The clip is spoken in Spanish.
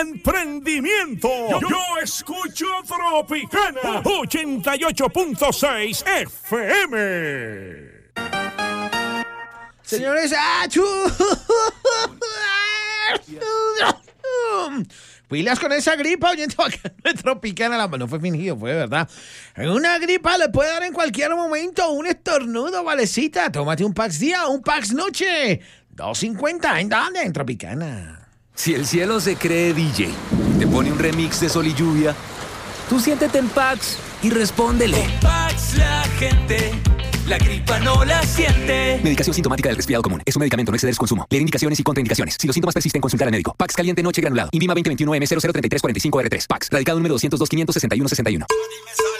emprendimiento. Yo escucho Tropicana 88.6 FM. Señores, pilas con esa gripa, oyente bacano de Tropicana. No fue fingido, fue verdad. Una gripa le puede dar en cualquier momento un estornudo, valecita. Tómate un Pax día, un Pax noche. $2.50, ¿en dónde? En Tropicana. Si el cielo se cree DJ, te pone un remix de Sol y Lluvia, tú siéntete en Pax y respóndele. Con Pax la gente la gripa no la siente. Medicación sintomática del resfriado común. Es un medicamento, no exceder su consumo. Leer indicaciones y contraindicaciones. Si los síntomas persisten, consultar al médico. Pax caliente noche granulado. INVIMA 2021 M003345R3. Pax. Radicado número 202 561 61.